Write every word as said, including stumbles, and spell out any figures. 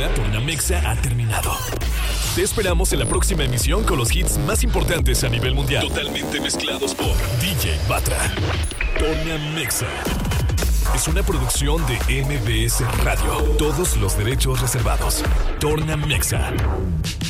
Ahora Tornamexa ha terminado. Te esperamos en la próxima emisión con los hits más importantes a nivel mundial. Totalmente mezclados por D J Batra. Tornamexa es una producción de M B S Radio. Todos los derechos reservados. Tornamexa.